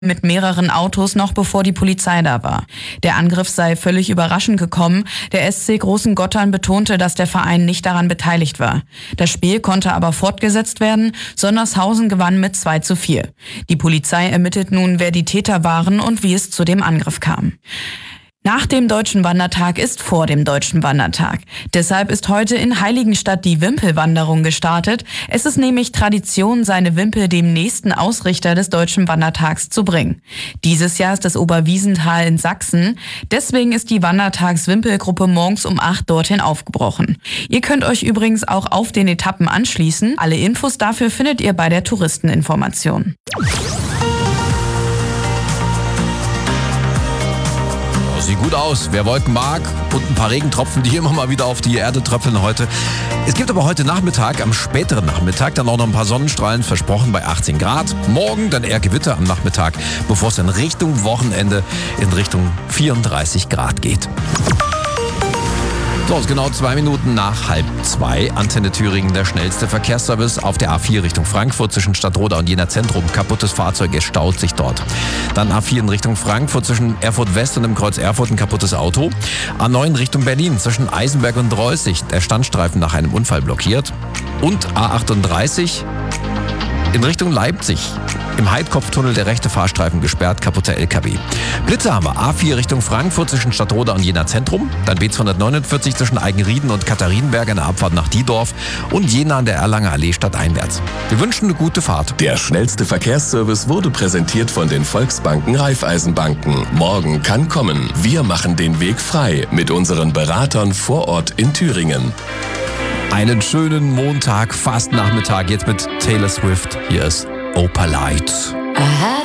mit mehreren Autos, noch bevor die Polizei da war. Der Angriff sei völlig überraschend gekommen. Der SC Großen Gottern betonte, dass der Verein nicht daran beteiligt war. Das Spiel konnte aber fortgesetzt werden. Sondershausen gewann mit 2:4. Die Polizei ermittelt nun, wer die Täter waren und wie es zu dem Angriff kam. Nach dem Deutschen Wandertag ist vor dem Deutschen Wandertag. Deshalb ist heute in Heiligenstadt die Wimpelwanderung gestartet. Es ist nämlich Tradition, seine Wimpel dem nächsten Ausrichter des Deutschen Wandertags zu bringen. Dieses Jahr ist das Oberwiesenthal in Sachsen. Deswegen ist die Wandertags-Wimpelgruppe morgens um 8 dorthin aufgebrochen. Ihr könnt euch übrigens auch auf den Etappen anschließen. Alle Infos dafür findet ihr bei der Touristeninformation. Sieht gut aus. Wer Wolken mag und ein paar Regentropfen, die immer mal wieder auf die Erde tröpfeln heute. Es gibt aber heute Nachmittag, am späteren Nachmittag, dann auch noch ein paar Sonnenstrahlen, versprochen bei 18 Grad. Morgen dann eher Gewitter am Nachmittag, bevor es in Richtung Wochenende in Richtung 34 Grad geht. So, es ist genau 2 Minuten nach 1:30. Antenne Thüringen, der schnellste Verkehrsservice auf der A4 Richtung Frankfurt zwischen Stadtroda und Jena Zentrum. Kaputtes Fahrzeug, es staut sich dort. Dann A4 in Richtung Frankfurt zwischen Erfurt West und dem Kreuz Erfurt ein kaputtes Auto. A9 Richtung Berlin zwischen Eisenberg und Reußig. Der Standstreifen nach einem Unfall blockiert. Und A38 in Richtung Leipzig. Im Heidkopftunnel der rechte Fahrstreifen gesperrt, kaputter LKW. Blitze haben wir. A4 Richtung Frankfurt zwischen Stadtroda und Jena Zentrum. Dann B249 zwischen Eigenrieden und Katharinenberg in der Abfahrt nach Diedorf. Und Jena an der Erlanger Allee stadteinwärts. Wir wünschen eine gute Fahrt. Der schnellste Verkehrsservice wurde präsentiert von den Volksbanken Raiffeisenbanken. Morgen kann kommen. Wir machen den Weg frei mit unseren Beratern vor Ort in Thüringen. Einen schönen Montag, fast Nachmittag, jetzt mit Taylor Swift. Hier ist Opalite.